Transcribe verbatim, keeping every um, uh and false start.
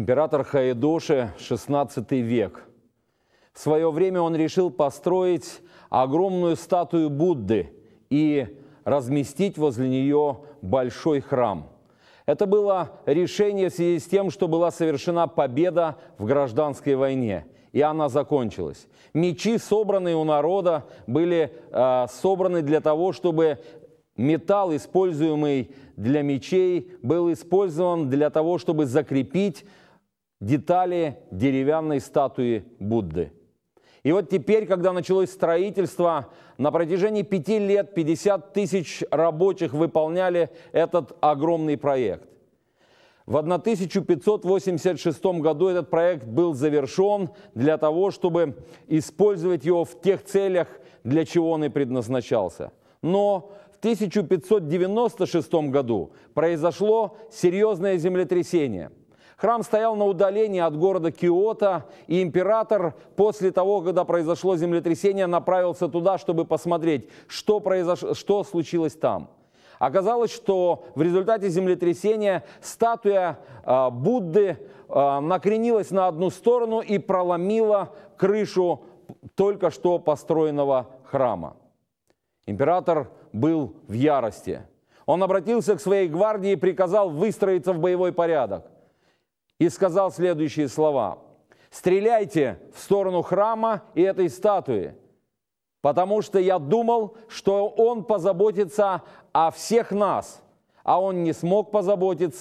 Император Хаэдоши, шестнадцатый век. В свое время он решил построить огромную статую Будды и разместить возле нее большой храм. Это было решение в связи с тем, что была совершена победа в гражданской войне, и она закончилась. Мечи, собранные у народа, были э, собраны для того, чтобы металл, используемый для мечей, был использован для того, чтобы закрепить детали деревянной статуи Будды. И вот теперь, когда началось строительство, на протяжении пяти лет пятьдесят тысяч рабочих выполняли этот огромный проект. В тысяча пятьсот восемьдесят шестом году этот проект был завершен для того, чтобы использовать его в тех целях, для чего он и предназначался. Но в тысяча пятьсот девяносто шестом году произошло серьезное землетрясение. Храм стоял на удалении от города Киото, и император после того, когда произошло землетрясение, направился туда, чтобы посмотреть, что произошло, что случилось там. Оказалось, что в результате землетрясения статуя э, Будды э, накренилась на одну сторону и проломила крышу только что построенного храма. Император был в ярости. Он обратился к своей гвардии и приказал выстроиться в боевой порядок. И сказал следующие слова: «Стреляйте в сторону храма и этой статуи, потому что я думал, что он позаботится о всех нас, а он не смог позаботиться